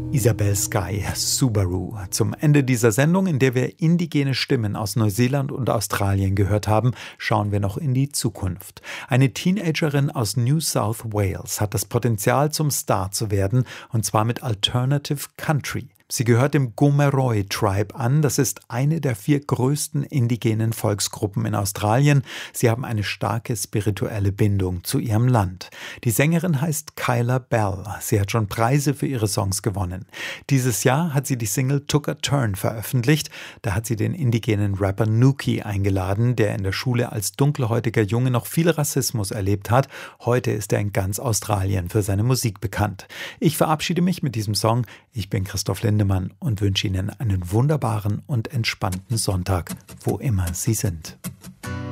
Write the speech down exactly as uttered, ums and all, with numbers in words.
Isabel Skye, Subaru. Zum Ende dieser Sendung, in der wir indigene Stimmen aus Neuseeland und Australien gehört haben, schauen wir noch in die Zukunft. Eine Teenagerin aus New South Wales hat das Potenzial, zum Star zu werden, und zwar mit Alternative Country. Sie gehört dem Gomeroi Tribe an. Das ist eine der vier größten indigenen Volksgruppen in Australien. Sie haben eine starke spirituelle Bindung zu ihrem Land. Die Sängerin heißt Kyla Bell. Sie hat schon Preise für ihre Songs gewonnen. Dieses Jahr hat sie die Single Took a Turn veröffentlicht. Da hat sie den indigenen Rapper Nuki eingeladen, der in der Schule als dunkelhäutiger Junge noch viel Rassismus erlebt hat. Heute ist er in ganz Australien für seine Musik bekannt. Ich verabschiede mich mit diesem Song. Ich bin Christoph Lindemann und wünsche Ihnen einen wunderbaren und entspannten Sonntag, wo immer Sie sind.